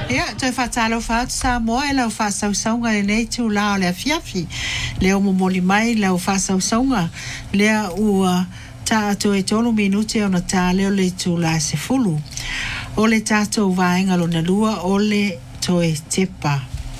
Ia, toi whatalo whaat sa moa e lau whasausaunga e nei tu lao lea fiafi. Leo momoli mai lau whasausaunga. Lea ua ta ato e tolu minuti o na tā leo le tu la se fulu. O le tātou vaenga lo na lua o le toe tepa.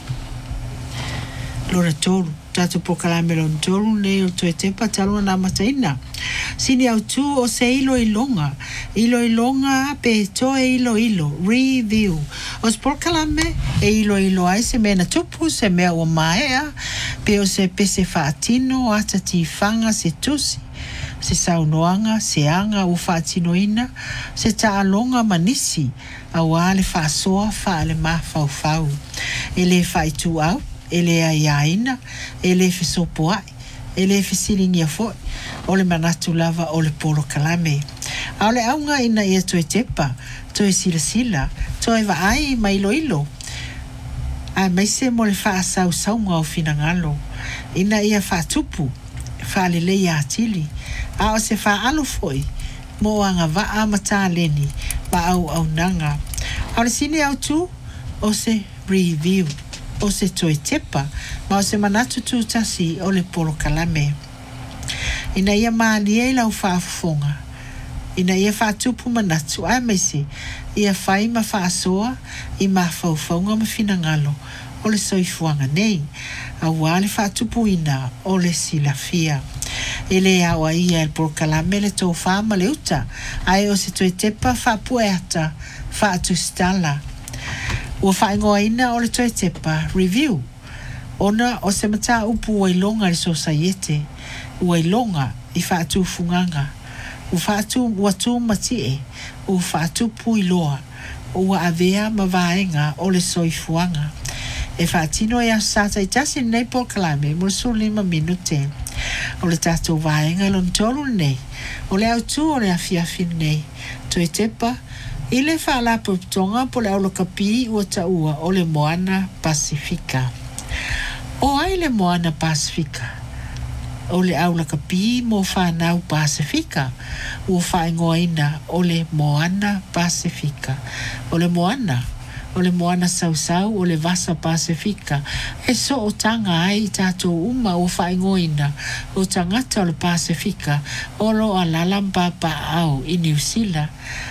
Lo na tolu. Tātou pokalame lo na tolu ne o toe tepa talo na mataina. Sini au tu o se ilo ilonga. Ilo ilonga pe toe ilo ilo. Review. O se pokalame e ilo ilo ai se mea na tupu se mea o maea. Pe o se pese whaatino ata ti whanga se tusi. Se saunoanga, se anga u whaatinoina. Se taalonga manisi. A wale whaasoa whaale mawhau. Ele whaitu au. Ele aiaina. Ele fisopo ai. Ele fisilingi a foi. O le manatu lava o le polo kalame. A le aunga ina ia toe tepa, toe sila sila, toe va ai mai ilo ilo. A mai se mo le wha asau saunga o fina ngalo. Ina ia wha tupu, wha lele ia atili. A o se wha alo foi, mo anga va a mata leni, ma au nanga. A le sini au tu, o se review, o se toe tepa, ma o se manatu tu tasi o le polo kalame. Ina ia maalia i lau whaafonga. Ina ia whaatupu manatu. Ai meisi, ia whai ma whaasoa i ma whaufaunga ma fina ngalo o le soifuanga nei. A wale whaatupu ina o le silafia. Ele awa ia el porkalame le tō whaama le uta. Ai o se toi tepa whaapueata whaatu stala. Ua whaingoa ina o le toi tepa review. Ona o se mata upu wailonga le societe. Wailonga i whaatu funganga. U whaatu watu matie. U whaatu puiloa. Ua avea mawaenga o le soifuanga. E whaatino e asata i tasi nei po kalame mo su 5 minute. O le tatou vaenga lon tolu nei. O le autu o le afiafi nei. Toi tepa. I le whaala putonga po le aulo kapi ua taua o le Moana Pasifika. O ai le Moana Pasifika. O le aula kapi mo whanau Pasifika. Ua whaingoa ina o le Moana Pasifika. O le Moana. O le Moana Sausau o le Vasa Pasifika. E so o tanga ai tātou uma o whaingoa ina o tangata o le Pasifika. O lo a lalamba pa au i New Zealand.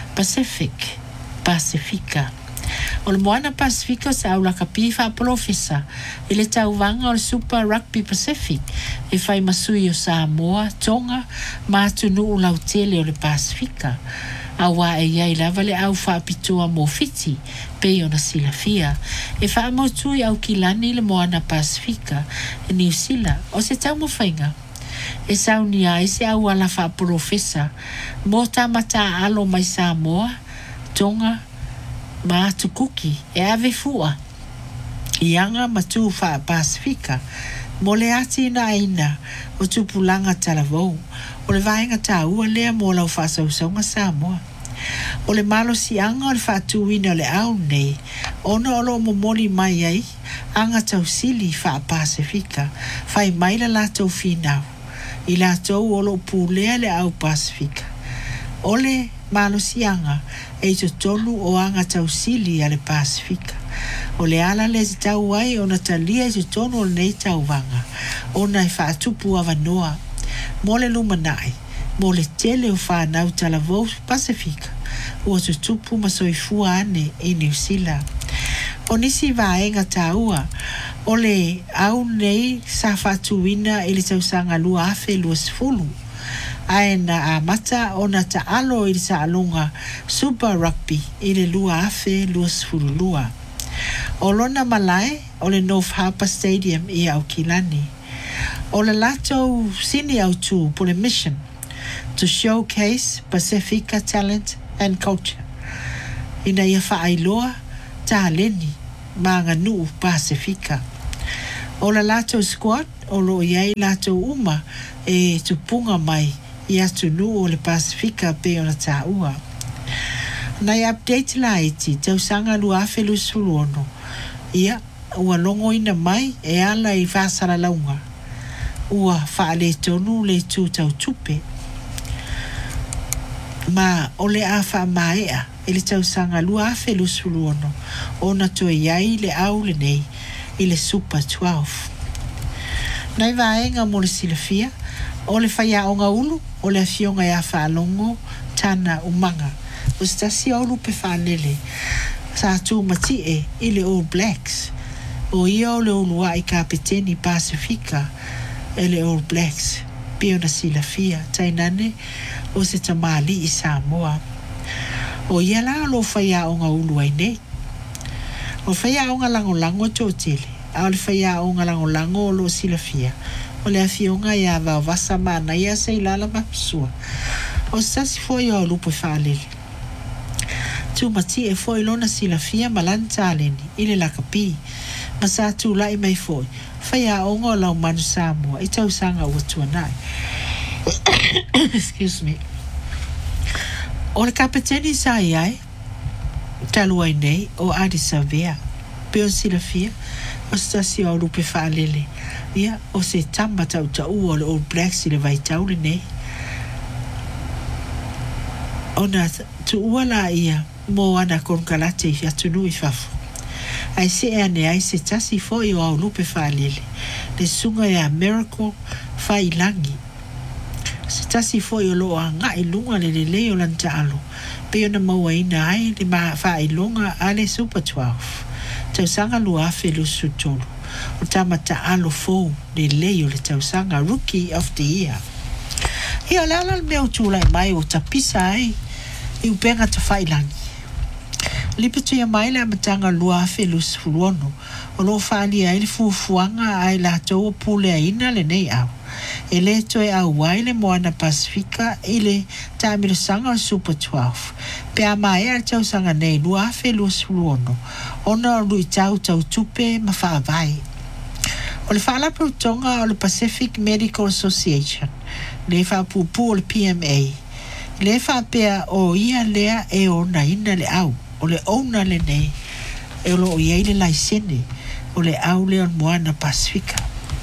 Pasifika. O le Moana Pasifika sa aula kapi wha profesa. I le tauvanga o le Super Rugby Pacific. E whai masui o Samoa, Tonga, mātunu o lautele o le Pasifika. A wā e iai lava le au wha pitua mō fiti, pei o na silafia. E wha mautui au kilani le Moana Pasifika, e New Zealand, o se tau mo whainga. E sauni ai se au ala wha profesa. Mō tamata alo mai Samoa, Tonga, ma tukuki e ave fua. Ianga matu wha Pasifika. Mo le ati na aina o tupulanga talavou. O le vaenga tā ua lea mo lau whasausaunga Samoa. O le malo si anga o le whatuina o le au nei. Ona olo momoli mai ai. Anga tau sili wha Pasifika. Whai maila lātou whinau. I lātou olo pūlea le au Pasifika. O le malo si anga e to tolu o anga tau sili a le Pasifika. O le ala le tau ai o na talia e to tonu o nei tau vanga. O na i whaatupu avanoa. Mo le lumanai. Mo le tele o whanau talavou Pasifika. O to tupu masoifua ane i New Zealand. O nisi vaenga taua. O le au nei sa whatuina e le tausanga lua afe lua sifulu. Ae na a mata o na ta alo i sa alonga Super Rugby i le lua afe lua sifulu lua. O lona malai o le North Harbour Stadium i au kilani. O le lato sini au tu po le mission to showcase Pasifika talent and culture. Ina ia whaailoa ta leni maanga nuu Pasifika. O le lato squad o lo iai lato uma e tupunga mai i atu nuu o le Pasifika pe o na tā ua. Nai update la iti tau sanga lua afelu suluono. Ia ua longo ina mai e ala i vasara launga. Ua whaale tonu le tu tau tupe. Ma ole a wha maea ele tausanga lua afe lusuluono ona toe iai le au le nei i le Super 12. Nai vaenga mo le silafia o le whaiaonga ulu o le afionga ia whaalongo tana umanga o stasi olu pe whanele sa tu mati i le All Blacks o ia o le ulua i kapiteni Pasifika e le All Blacks pio na silafia tainane o se tamali i Samoa o ia la lo whaiaonga ulu ai nei o whaiaonga lango tō tele a o le whaiaonga lango lo silafia o le afionga ia vasa mana ia se ilala mapsua o stasi foi o lupo whaalele tu mati e foi lona silafia malanta aleni i le lakapi ma sa tu lai mai foi whaiaonga o lau manu Samoa i tausanga ua tuanai excuse me o le kapiteni sa iai talu ai nei o Addis Ababa peo silafia o stasi o lupo whaalele ia o se tamba tau o le All Blacks i le vaitau le nei ona tu uala ia mo ana kon kalate i atunu i fafu ai se ane ai se tasi foi o au lupe whaalele le sunga ia Miracle Whailangi se tasi foi o lo anga i lunga le leo lanta alo pe ona maua ina ai le ma whailonga ale Super 12 tausanga luafe lu sutolu o tamata alo fou le leo le tausanga Rookie of the Year ia lala me o tula mai o tapisa ai i upenga ta whailangi lipetu ia mai le amatanga luafe lu suluono o lo whaali ai le fufuanga ai la tau pule aina le nei au e le toe au wai le Moana Pasifika i le tamiro sanga o Super 12 pe a mai al tausanga nei luafe lu suluono ona o lui tau tupe ma whaavai o le whaalapu tonga o le Pacific Medical Association le whaapupu o le PMA le whaapea o ia lea e o na ina le au o le ona le nei e o lo iei le laisene o le au le Moana Pasifika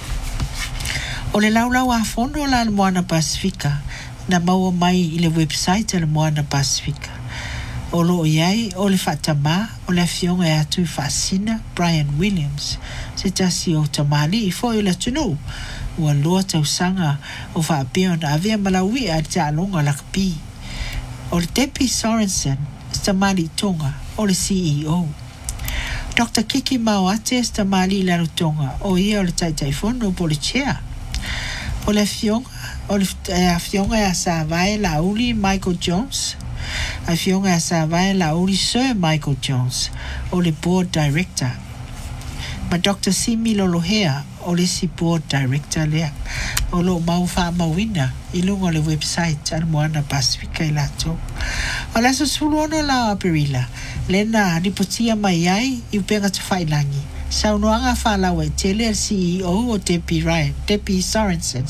o le laulau a fondo la le Moana Pasifika na maua mai i le website le Moana Pasifika o lo iei o le whatama o le afionga e atu i whaasina Brian Williams se tasi o tamali i fo i la tunu ua loa tausanga o whaapea na avea malawi a te alonga lakapi o le Debbie Sorensen tamali tonga o le CEO Dr. Kiki Mawate tamali lanu tonga o ia o le taitaifono po le chair o le afionga e a savai la uli Michael Jones afionga e a savai la uli Sir Michael Jones o le board director ma Dr. Simi Lolohea o le si board director lea o lo mau wha mawina i lunga le website al Moana Pasifika i lato o la so suluono la aperila lena ripotia mai ai i upenga te whailangi saunoanga whalawa e tele al CEO o Debbie Sorensen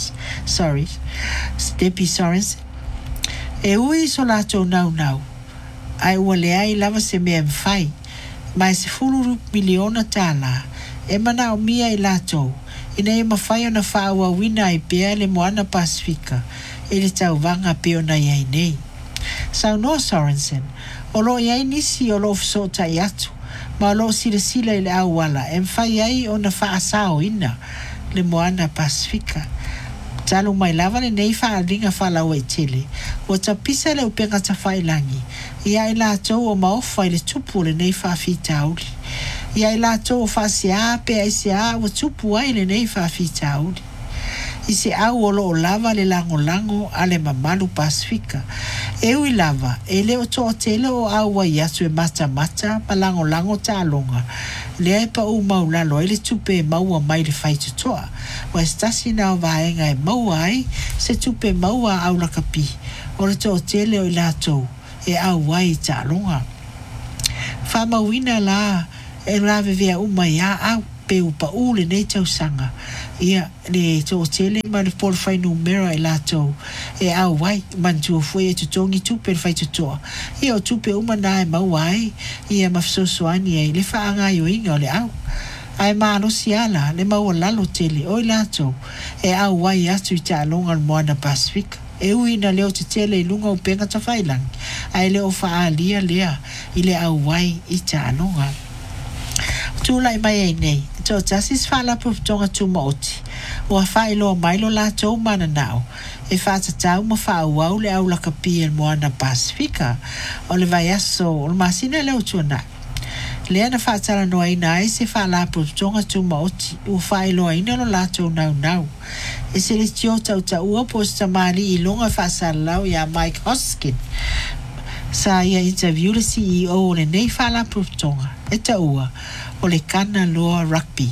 e ui so lato nau ai ua lea i lava se mea mwhai mai se fulu miliona tala e mana o mia i lato ina e mawhai o na whaua wina i pea le Moana Pasifika e le tau vanga peo na iai nei saunoa Sorensen o lo iai nisi o lo fsota i atu ma lo sila i le awala e mwhai ai o na whaasao ina le Moana Pasifika talo mai lava le nei whaaringa whalaua i tele o tapisa le upenga ta whailangi ia i lato o maofa i le tupu le nei whaafita uli ia i lato o whaasea pe ai sea o tupu ai le nei whaafita uli i se au o lo lava le lango ale mamalu Pasifika e ui lava e le o toa tele o aua i atu e mata ma lango ta alonga le e pa u maulalo e le tupe e maua mai le whaitutoa wa stasi na o vaenga e maua ai se tupe maua au lakapi o le toa tele o i lato e au ai ta alonga whamauina la e rave vea umai au pe upa ule nei tausanga ia le to tele ma le por fai numero e lato e au wai mantu foi e tutongi tupe fai tutoa ia o tupe uma na e mauai ia mafsosoani e le faanga yo inga le au ai malo siala le mau lalo tele o lato e au wai atu ta longa Moana Pasifika e ui na leo te tele i lunga o penga ta whailang ai leo whaalia lea i le au wai i tānonga tūlai mai ei nei tō tasis whala putonga tūmaoti ua whailo mailo la tō mana nao e whātatau ma whaauau le au laka pia moana Pasifika o le vai aso o le masina leo tuana lea na whaatala noa ina ai se whala putonga tūmaoti ua whailo ina lo la tō nau nau e se le tio tau ta ua posta mali i longa whaasalau ia Mike Hoskin sa ia interview le CEO o le nei whala putonga e ta ua o le Kana Loa Rugby.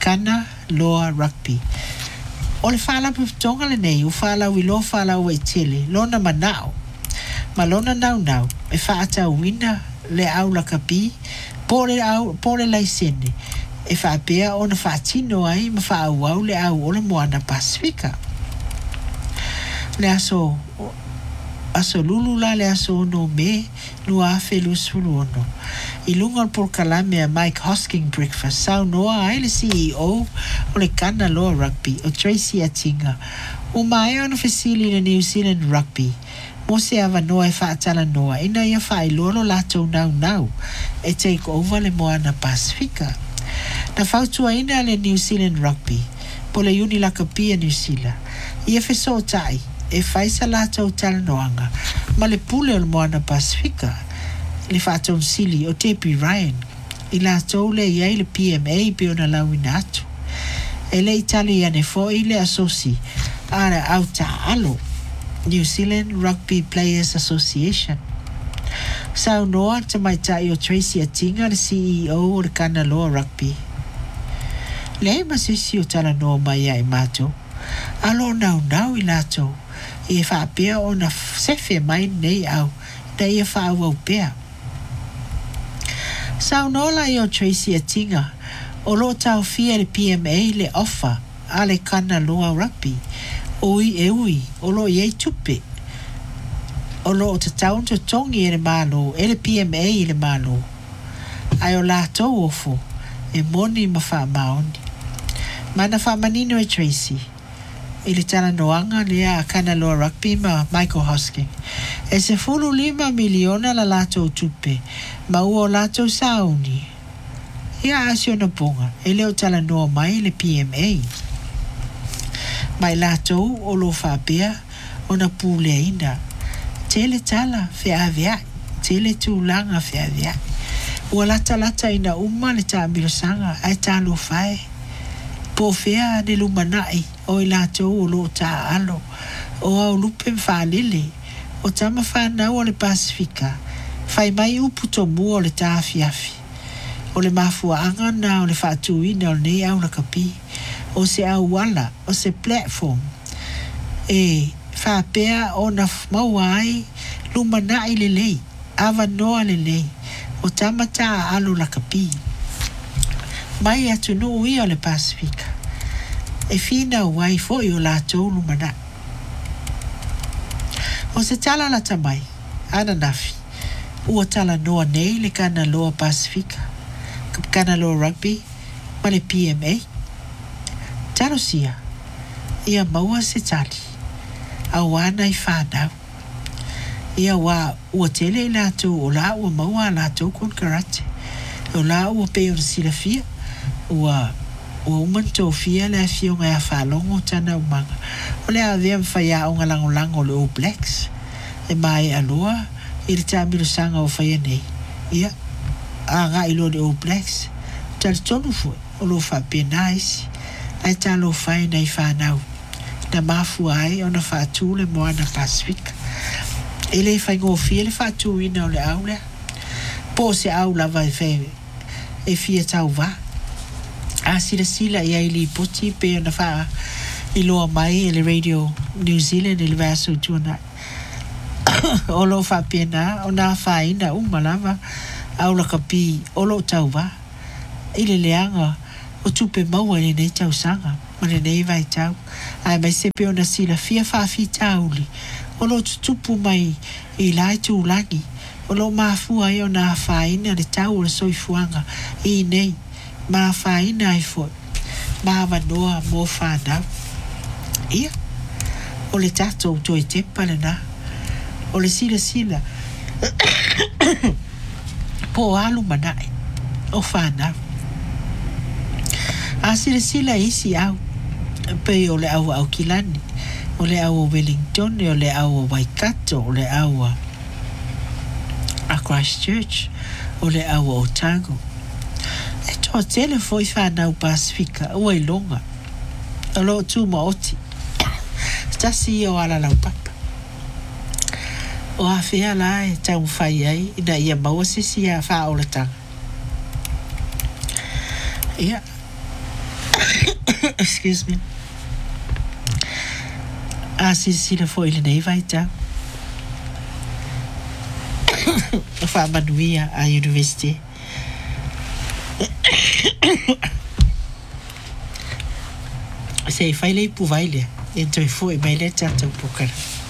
O le whala putonga le nei, u whala wilo whala ua i tele, lona manao. Ma lona nau, e whaata uina le au la kapi, pole laisene, e whaapea o na whaatino ai, ma whaauau le au o le moana Pasifika. Le aso lulula le aso no me, lua felu sulu ono. I lunga por kalame a Mike Hosking breakfast sau noa ai le CEO o le Kana Loa Rugby o Tracy Atinga o mai ona fesili le New Zealand Rugby mo se ava noa e whaatala noa ina ia whai lolo lato nau e take over le moana Pasifika na whautua ina le New Zealand Rugby po le uni laka pia New Zealand ia feso tai e whaisa lato tala noanga ma le pule o le moana Pasifika le whātou sili o Tepi Ryan i la tau le iai le PMA pe ona lawina atu e le itali ane fo i le asosi ara au ta alo New Zealand Rugby Players Association sau noa te mai tai o Tracy Atinga le CEO o le Kana Loa Rugby le masisi o tala noa mai ai mato alo nau i la tau i e whaapea o na sefe mai nei au na i e whaau au pea Sau nola i o Tracy Atinga, o lo tau fia le PMA le ofa a le Kana Loa Rugby, ui, o lo iei tupe, o lo o te taunto tongi e le malo, e le PMA i le malo, ai o la tau ofo, e moni ma wha maoni. Mana wha manino e Tracy, i le tala noanga lea a Kana Loa Rugby ma Michael Hosking. E se 5 miliona la lato tupe, ma ua o lato sauni. Ia asio na ponga, e leo tala noa mai le PMA. Mai lato o lo whapea o na pule ina. Tele tala whea tele tūlanga whea. Ua lata ina le tāmiro sanga, ai tālo whae. Po whea ne lumanai o i lato o lo tā alo, o au lupe mwhalele, o tama whanau o le Pasifika, whai mai upu to mua o le tāwhiawhi, o le mafuaanga na o le whaatuina o nei au na kapi, o se au wala, o se platform, e whapea o na mauai lumanai le lei, awa noa le lei, o tama tā alo la kapi. Mai atu no ui o le Pasifika, e fina wai fo i o la tau lumana. O se tala la tamai, ana nafi, ua tala noa nei le Kana Loa Pasifika, Kana Loa Rugby, ma le PMA. Talo sia, ia maua se tali, a wana i whanau. Ia wa ua tele i la tau o la ua maua la tau kon karate, o la ua peo na sila fia, ua umanto fia le fio ngai whalongo tana umanga. O le a vea mwhaya o ngalangolango le All Blacks. E mai aloa, i le tāmiro sanga o whaya nei. Ia, a ngā ilo le All Blacks. Tali tonu fue, o lo whapea naisi. Ai talo whai nei whanau. Na mafu ai o na whātū le moana Pasifika. E le whaingo fia le whātū ina o le aulea. Po se au lava e fia tau wā. A sila ia ili poti pe na fa i loa mai e le Radio New Zealand i le vaso tuana o lo fa pena o na fa ina umalava au la kapi o lo tauwa i le leanga o tupe maua le nei tau sanga ma le nei vai tau ai mai se pe o na sila fia fa fi tauli o lo tupu mai i lai tu langi o lo mafu ai o na fa ina le tau o le soifuanga i nei ma whaina ai fo ma wanoa mo whanau ia o le tatou toe tepa lena o le sila po alu manae o whanau a sila isi au pe o le au kilani o le au Wellington o le au Waikato o le au a Christchurch o le au Otago e toa tele foi whanau Pasifika ua ilonga alo tu maoti stasi o ala lau papa o a fea la e tau whai ai ina ia maua sisi a wha o le tanga ia excuse me a sisi le foi le nei vai tau wha manuia a university se fai le pu vai le e toi foi mai le tatou pokara